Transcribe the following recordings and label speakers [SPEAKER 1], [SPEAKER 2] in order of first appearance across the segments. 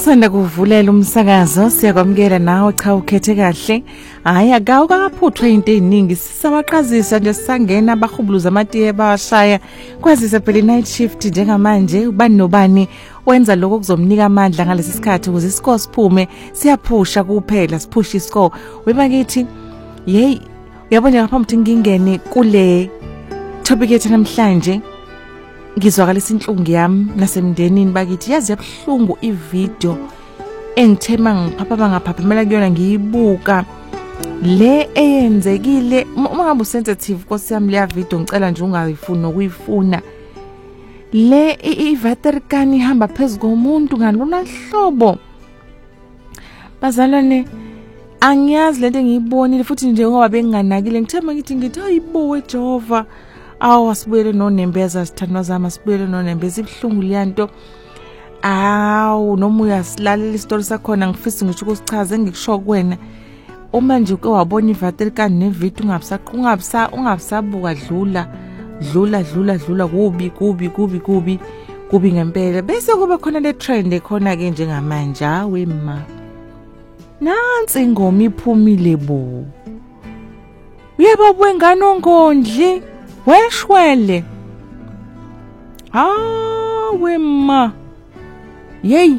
[SPEAKER 1] Masanda kuvulela umsakazo siyakwamukela nawe cha ukhethe kahle. Hayi akawukaphuthwe into eziningi sisawaqhazisa nje sisangena abahubuluza amatiye bawashaya kwazise phela night shift njengamanje ubani nobani wenza lokho kuzomnika amandla ngalesi sikhathi ukuze iscore siphume siyaphusha kuphela siphusha iscore webakithi hey uyabona ngaphambi ukuthi ngingene kule topic yethu namhlanje ngizwakalisa inhlungu yami nasemndenini bakithi yazi yabhlungu ivideo engithema ngiphapha bangaphaphamela kuyona ngiyibuka le eyenzekile uma ngabe usensitive Nkosi yami le video ngicela nje ungayifuni nokuyifuna le iVaterkan ihamba phezulu komuntu ngalona hlobo bazalwane angiyazi lento engiyibonile futhi nje ngoba benginganakile ngithema ngithi hayibo Jehova awu sibuyele noNembeza sithandwa zama sibuyele noNembeza ibhlungu liyanto awu noma uyasilalela istory sakhona ngifisa ngisho ukusichaza ngikusho kuwena uma nje uke wabona iVaterkan nevideo ungabisabuka dlula kubi ngempela bese kuba khona le trend ekhona ke njengamanje wema nansi ingoma iphumile bo uyaba bwengane ongondli weshwele wema yey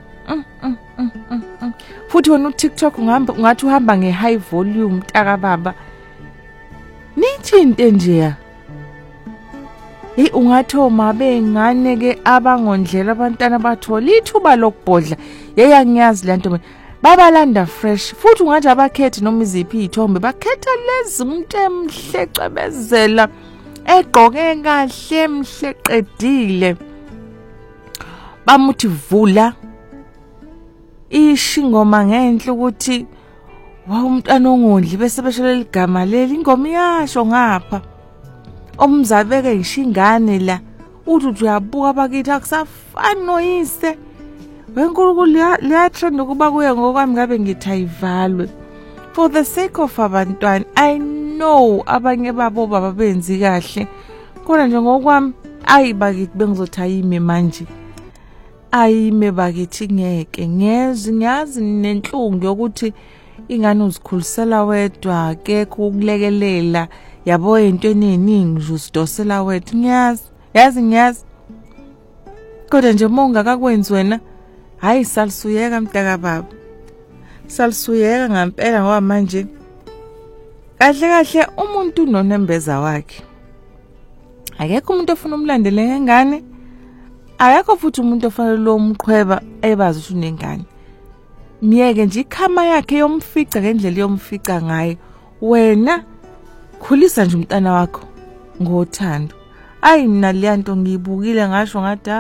[SPEAKER 1] futhi wena uTikTok ungathi uhamba ngehigh volume taka baba nithi into nje hey ungathoma bengane ke abangondlela abantwana bathola ithuba lokubhodla yeyangiyazi lento mina babalanda fresh futhi ungathi abakhethi noma iziphi izithombe bakhetha lezi umuntu emhle cebezela egqoke kahle emhle qedile bamuthi vula ishingoma ngenhle ukuthi wa umntana ongondli bese besholela igama leli ingoma iyasho ngapha omzabeke ishingane la uthi uyabuka bakithi akusafani noyise wenkulunkulu liya trend ukuba kuye ngokwami ngabe ngithi ayivalwe for the sake of abantwana I know abanye babo baba benzi kahle khona nje ngokwami ayibakithi bengizothi ayime manje ayime bakithi ngeke ngiyazi nenhlungu yokuthi ingane uzikhulisela wedwa akekho ukulekelela yabo into eningi nje usidosela wedwa ngiyazi kodwa nje monga kakwenzi wena hayi salusuyeka mntaka baba salusuyeka ngempela ngoba manje kahle umuntu noNembeza wakhe akekho umuntu ofuna umlandele ngengane akekho futhi umuntu ofanele lo umqhweba ebazi ukuthi unengane miyeke nje ikhama yakhe yomfica ngendlela yomfica ngayo wena khulisa nje umntana wakho ngothando ayi mina liyanto ngiyibukile ngasho ngathi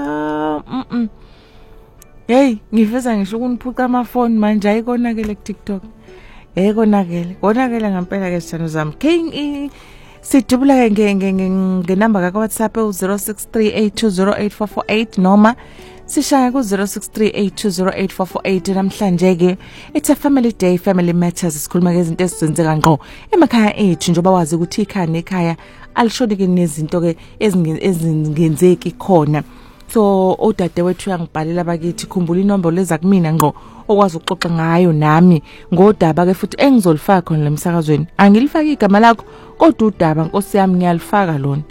[SPEAKER 1] hey ngifeza ngisho ukuniphuca amafoni manje ayikonakele ku TikTok konakele ngempela ke sithando zami sidubula ke ngenamba ka WhatsApp u0638208448 noma sishaya ku 0638208448 namhlanje ke it's a family day family matters sikhuluma ngezinto ezenzeka ngqo emakhaya ethu njoba wazi ukuthi ikhaya nekhaya alishonike nezinto ke ezingenzeki khona so odade wethu uyangibhalela bakithi khumbula inombolo leza kumina ngqo okwazi ukuxoxa ngayo nami ngodaba ke futhi engizolifaka khona lemsakazweni angilifaki igama lakho kodwa udaba Nkosi yami ngiyalifaka lona